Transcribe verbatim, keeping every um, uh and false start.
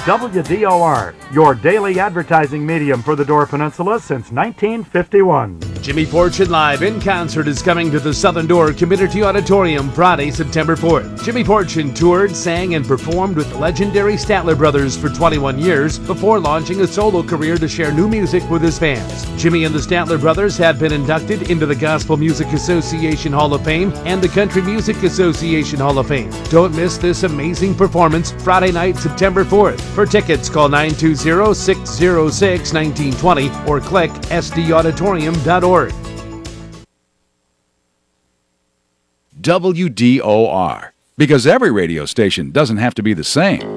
W D O R, your daily advertising medium for the Door Peninsula since nineteen fifty-one. Jimmy Fortune Live in Concert is coming to the Southern Door Community Auditorium Friday, September fourth. Jimmy Fortune toured, sang, and performed with the legendary Statler Brothers for twenty-one years before launching a solo career to share new music with his fans. Jimmy and the Statler Brothers have been inducted into the Gospel Music Association Hall of Fame and the Country Music Association Hall of Fame. Don't miss this amazing performance Friday night, September fourth. For tickets, call nine two zero, six zero six, one nine two zero or click s d auditorium dot org. W D O R. Because every radio station doesn't have to be the same.